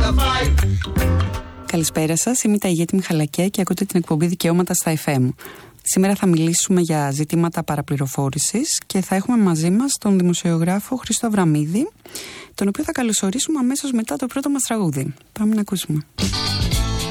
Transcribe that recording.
Καλησπέρα σας, είμαι η Ταγιέτη Μιχαλακέ και ακούτε την εκπομπή Δικαιώματα στα FM. Σήμερα θα μιλήσουμε για ζητήματα παραπληροφόρησης και θα έχουμε μαζί μας τον δημοσιογράφο Χρήστο Αβραμίδη, τον οποίο θα καλωσορίσουμε αμέσως μετά το πρώτο μας τραγούδι. Πάμε να ακούσουμε.